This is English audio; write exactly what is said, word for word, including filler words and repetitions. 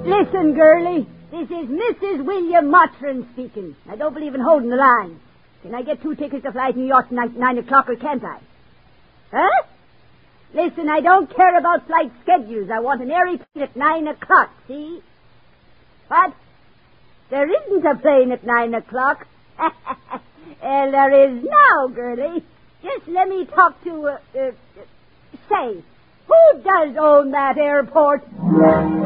Listen, girlie. This is Missus William Mottram speaking. I don't believe in holding the line. Can I get two tickets to fly to New York tonight at nine o'clock, or can't I? Huh? Listen, I don't care about flight schedules. I want an airy plane at nine o'clock, see? What? There isn't a plane at nine o'clock. Well, there is now, girlie. Just let me talk to, uh, uh, say, who does own that airport?